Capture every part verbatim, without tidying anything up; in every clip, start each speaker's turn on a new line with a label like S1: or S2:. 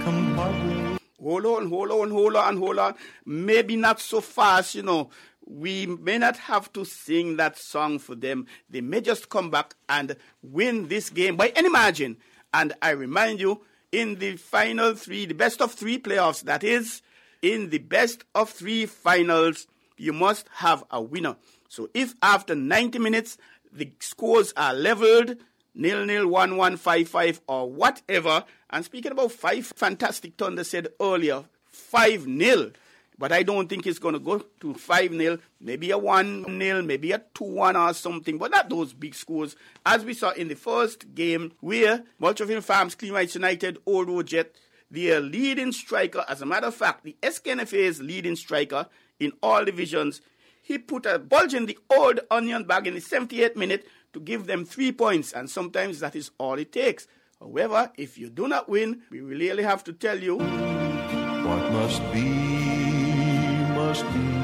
S1: compadre.
S2: Hold on, hold on, hold on, hold on. Maybe not so fast, you know. We may not have to sing that song for them. They may just come back and win this game by any margin. And I remind you, in the final three, the best of three playoffs, that is, in the best of three finals, you must have a winner. So if after ninety minutes, the scores are leveled, nil nil, one one, five five, or whatever, and speaking about five, Fantastic Thunder said earlier, five nil. But I don't think it's going to go to five nil, maybe a one nil, maybe a two one or something, but not those big scores. As we saw in the first game where Multroville Farms, Clean Rights United, Old Road Jet, their leading striker, as a matter of fact, the S K N F A's leading striker in all divisions, he put a bulge in the old onion bag in the seventy-eighth minute to give them three points, and sometimes that is all it takes. However, if you do not win, we really have to tell you,
S1: what must be, must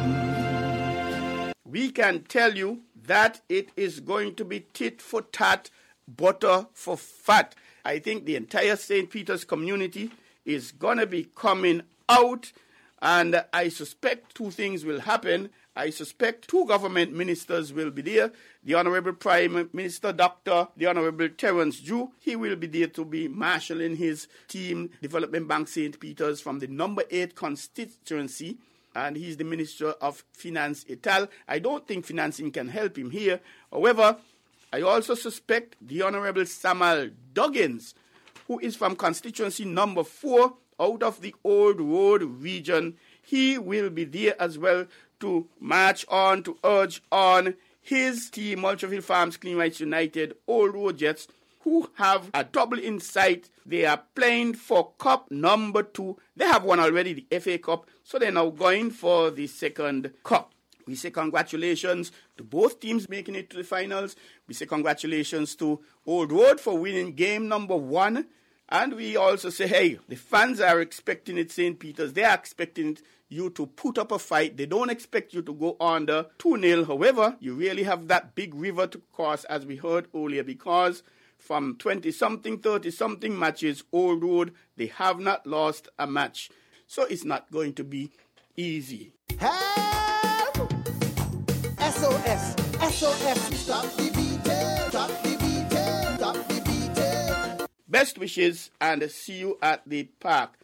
S1: be.
S2: We can tell you that it is going to be tit for tat, butter for fat. I think the entire Saint Peter's community is going to be coming out, and I suspect two things will happen. I suspect two government ministers will be there. The Honorable Prime Minister, Doctor the Honorable Terence Drew, he will be there to be marshalling his team, Development Bank Saint Peter's, from the number eight constituency. And he's the Minister of Finance et al. I don't think financing can help him here. However, I also suspect the Honorable Samuel Duggins, who is from constituency number four out of the Old Road region. He will be there as well to march on, to urge on his team, Multroville Farms, Clean Rights United, Old Road Jets, who have a double in sight. They are playing for Cup number two. They have won already, the F A Cup, so they're now going for the second Cup. We say congratulations to both teams making it to the finals. We say congratulations to Old Road for winning game number one. And we also say, hey, the fans are expecting it, Saint Peter's. They are expecting you to put up a fight. They don't expect you to go under two nil. However, you really have that big river to cross, as we heard earlier, because from twenty-something, thirty-something matches, Old Road, they have not lost a match. So it's not going to be easy.
S3: Help! S O S! S O S! Stop the beating! Stop the beating! Stop the beating!
S2: Best wishes, and see you at the park.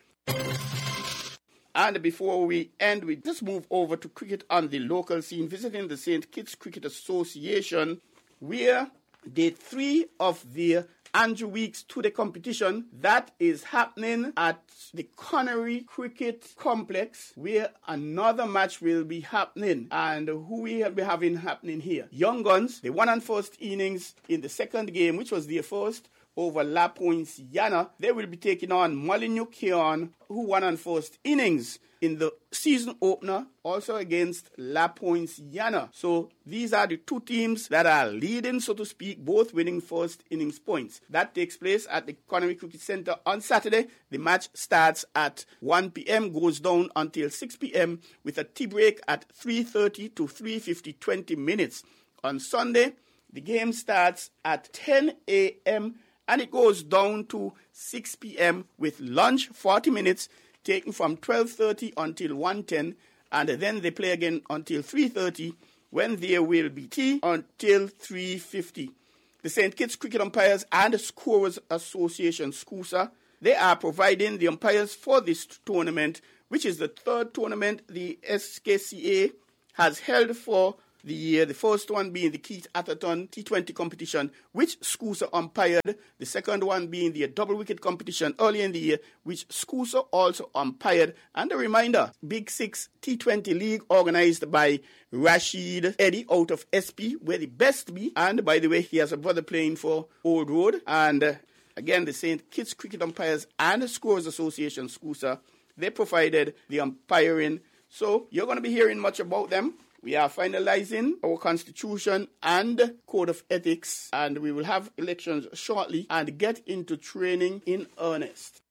S2: And before we end, we just move over to cricket on the local scene, visiting the Saint Kitts Cricket Association, where day three of the Andrew Weeks to the competition that is happening at the Connery Cricket Complex, where another match will be happening. And who we will be having happening here? Young Guns, they won on first innings in the second game, which was their first, over La Poinciana. They will be taking on Molyneux Keon, who won on first innings in the season opener, also against La Poinciana. So these are the two teams that are leading, so to speak, both winning first innings points. That takes place at the Connery Cricket Center on Saturday. The match starts at one p.m., goes down until six p.m. with a tea break at three thirty to three fifty, twenty minutes. On Sunday, the game starts at ten a.m., and it goes down to six p.m. with lunch, forty minutes, taken from twelve thirty until one ten, and then they play again until three thirty, when there will be tea until three fifty. The Saint Kitts Cricket Umpires and Scorers Association, SCUSA, they are providing the umpires for this tournament, which is the third tournament the S K C A has held for the year. The first one being the Keith Atherton T twenty competition, which SCUSA umpired. The second one being the double wicket competition early in the year, which SCUSA also umpired. And a reminder, Big Six T twenty League organized by Rashid Eddy out of S P, where the best be. And by the way, he has a brother playing for Old Road. And uh, again, the Saint Kitts Cricket Umpires and Scorers Association, SCUSA, they provided the umpiring. So you're going to be hearing much about them. We are finalizing our constitution and code of ethics, and we will have elections shortly and get into training in earnest.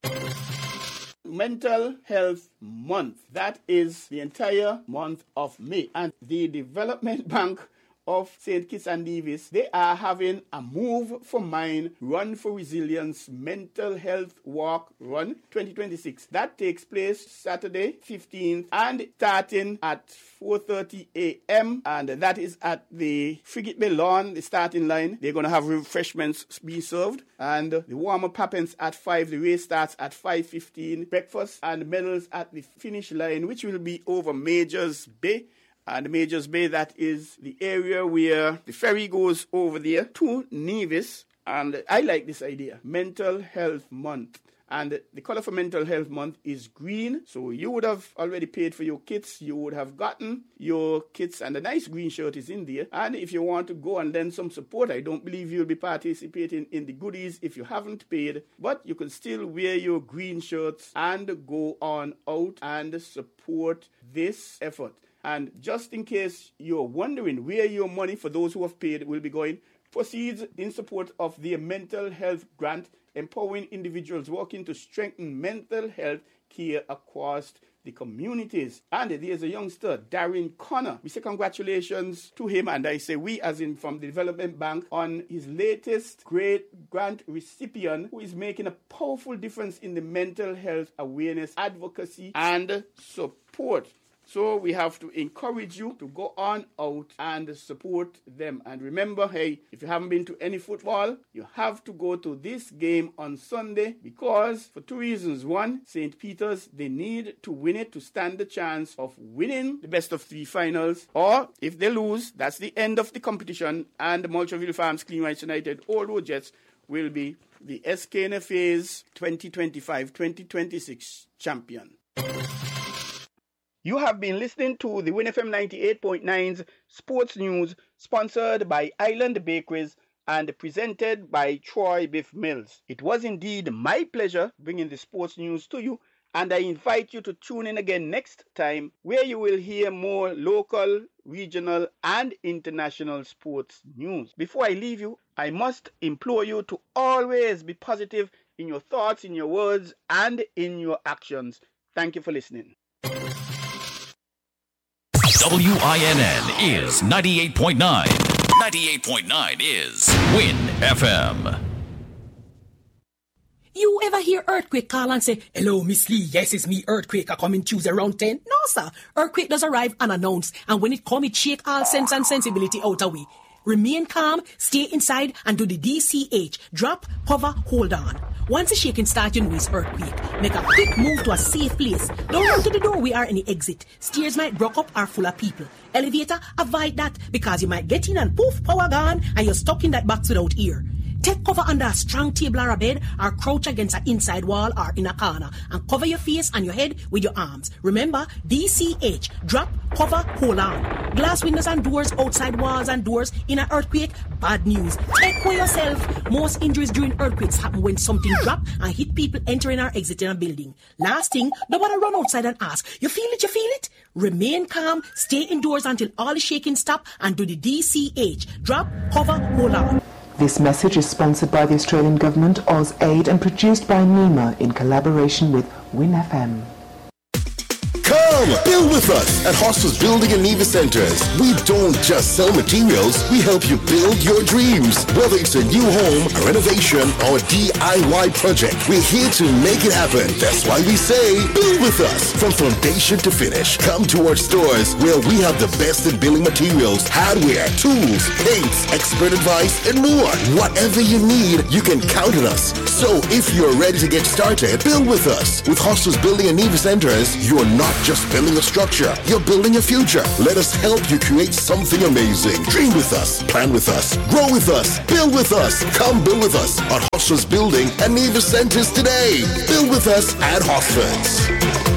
S2: Mental Health Month. That is the entire month of May. And the Development Bank of Saint Kitts and Nevis, they are having a Move for Mind Run for Resilience Mental Health Walk Run twenty twenty-six. That takes place Saturday fifteenth and starting at four thirty a.m. and that is at the Frigate Bay Lawn, the starting line. They're going to have refreshments being served and the warm-up happens at five. The race starts at five fifteen. Breakfast and medals at the finish line, which will be over Majors Bay. And Majors Bay, that is the area where the ferry goes over there to Nevis. And I like this idea, Mental Health Month. And the color for Mental Health Month is green. So you would have already paid for your kits. You would have gotten your kits and a nice green shirt is in there. And if you want to go and lend some support, I don't believe you'll be participating in the goodies if you haven't paid. But you can still wear your green shirts and go on out and support this effort. And just in case you're wondering where your money for those who have paid will be going, proceeds in support of their mental health grant, empowering individuals working to strengthen mental health care across the communities. And there's a youngster, Darren Connor. We say congratulations to him, and I say we as in from the Development Bank, on his latest great grant recipient who is making a powerful difference in the mental health awareness, advocacy, and support. So we have to encourage you to go on out and support them. And remember, hey, if you haven't been to any football, you have to go to this game on Sunday because for two reasons. One, Saint Peter's, they need to win it to stand the chance of winning the best of three finals. Or if they lose, that's the end of the competition and the Moultraville Farms Clean Rights United Old Road Jets will be the S K N F A's twenty twenty-five twenty twenty-six champion. You have been listening to the Win F M ninety-eight point nine's Sports News, sponsored by Island Bakeries and presented by Troy Biff Mills. It was indeed my pleasure bringing the sports news to you, and I invite you to tune in again next time where you will hear more local, regional, and international sports news. Before I leave you, I must implore you to always be positive in your thoughts, in your words, and in your actions. Thank you for listening.
S4: W I N N is ninety-eight point nine. ninety-eight point nine is Win F M.
S5: You ever hear Earthquake call and say, "Hello, Miss Lee, yes, it's me, Earthquake, I coming Tuesday around ten? No, sir. Earthquake does arrive unannounced, and when it come, it shake all sense and sensibility out of we. Remain calm, stay inside, and do the D C H. Drop, cover, hold on. Once the shaking starts, you know it's earthquake. Make a quick move to a safe place. Don't run to the doorway or any exit. Stairs might block up or full of people. Elevator, avoid that because you might get in and poof, power gone, and you're stuck in that box without ear. Take cover under a strong table or a bed, or crouch against an inside wall or in a corner, and cover your face and your head with your arms. Remember, D C H, drop, cover, hold on. Glass windows and doors, outside walls and doors in an earthquake, bad news. Take for yourself. Most injuries during earthquakes happen when something drop and hit people entering or exiting a building. Last thing, don't want to run outside and ask, you feel it, you feel it? Remain calm, stay indoors until all the shaking stop, and do the D C H, drop, cover, hold on.
S6: This message is sponsored by the Australian Government, AusAid, and produced by NEMA in collaboration with Win F M.
S7: Come, build with us at Hostels Building and Nevis Centres. We don't just sell materials, we help you build your dreams. Whether it's a new home, a renovation, or a D I Y project, we're here to make it happen. That's why we say, build with us. From foundation to finish, come to our stores where we have the best in building materials, hardware, tools, paints, expert advice, and more. Whatever you need, you can count on us. So if you're ready to get started, build with us. With Hostels Building and Nevis Centres, you're not just building a structure, you're building a future. Let us help you create something amazing. Dream with us, plan with us, grow with us, build with us. Come build with us at Hostels Building and Nevis Centres today. Build with us at Hostels.